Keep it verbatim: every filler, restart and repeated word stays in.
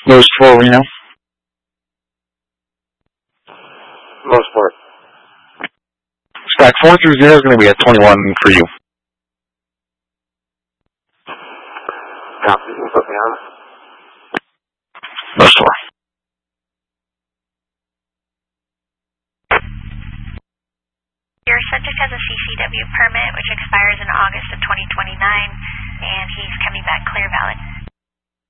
Most four, Reno. Most four. Stack four through zero is going to be at twenty-one for you. Copy. Put me on. Most four. Your subject has a C C W permit which expires in August of twenty twenty-nine, and he's coming back clear valid.